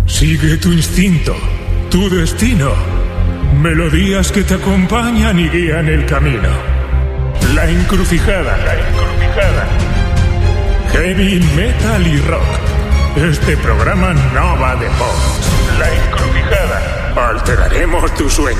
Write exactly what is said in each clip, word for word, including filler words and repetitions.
Sigue tu instinto, tu destino. Melodías que te acompañan y guían el camino. La encrucijada, la encrucijada. Heavy, metal y rock. Este programa no va de pop. La encrucijada. Alteraremos tu sueño.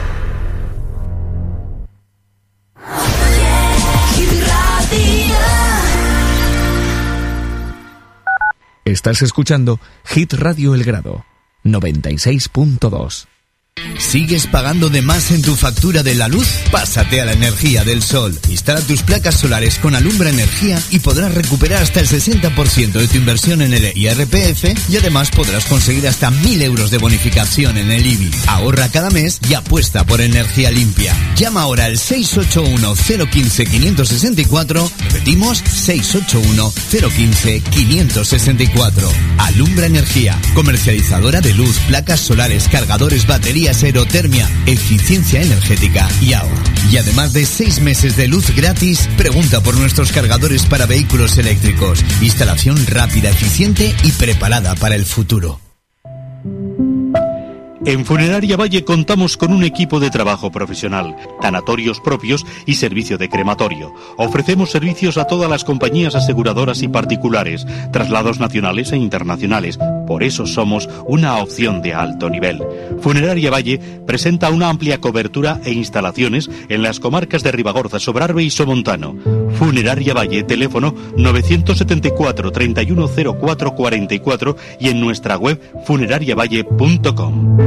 Estás escuchando Hit Radio El Grado, noventa y seis punto dos. ¿Sigues pagando de más en tu factura de la luz? Pásate a la energía del sol. Instala tus placas solares con Alumbra Energía y podrás recuperar hasta el sesenta por ciento de tu inversión en el I R P F y además podrás conseguir hasta mil euros de bonificación en el I B I. Ahorra cada mes y apuesta por energía limpia. Llama ahora al seis ocho uno cero uno cinco cinco seis cuatro. Repetimos, seis ocho uno cero uno cinco cinco seis cuatro. Alumbra Energía, comercializadora de luz, placas solares, cargadores, baterías, aerotermia, eficiencia energética y ahorro. Y además de seis meses de luz gratis, pregunta por nuestros cargadores para vehículos eléctricos. Instalación rápida, eficiente y preparada para el futuro. En Funeraria Valle contamos con un equipo de trabajo profesional, tanatorios propios y servicio de crematorio. Ofrecemos servicios a todas las compañías aseguradoras y particulares, traslados nacionales e internacionales. Por eso somos una opción de alto nivel. Funeraria Valle presenta una amplia cobertura e instalaciones en las comarcas de Ribagorza, Sobrarbe y Somontano. Funeraria Valle, teléfono nueve siete cuatro, treinta y uno cero cuatro cuarenta y cuatro y en nuestra web funeraria valle punto com.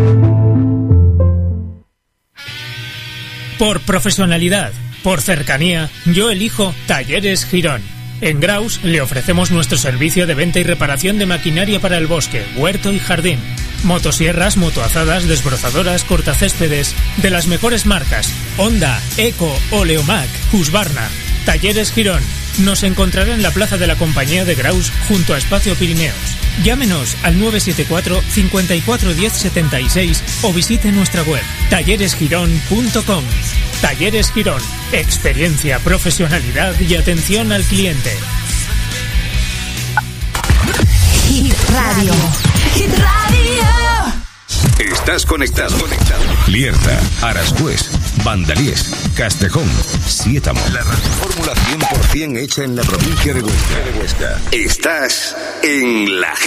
Por profesionalidad, por cercanía, yo elijo Talleres Girón. En Graus le ofrecemos nuestro servicio de venta y reparación de maquinaria para el bosque, huerto y jardín. Motosierras, motoazadas, desbrozadoras, cortacéspedes, de las mejores marcas: Honda, Eco, Oleomac, Husqvarna. Talleres Girón. Nos encontrará en la plaza de la Compañía de Graus, junto a Espacio Pirineos. Llámenos al nueve siete cuatro, cinco cuatro uno cero siete seis o visite nuestra web talleres girón punto com. Talleres Girón. Experiencia, profesionalidad y atención al cliente. Hit Radio. Hit Radio. Estás conectado. conectado. Lierta, Arascués, Vandalíes, Castejón, Siétamo. La fórmula cien por ciento hecha en la provincia de Huesca. Estás en la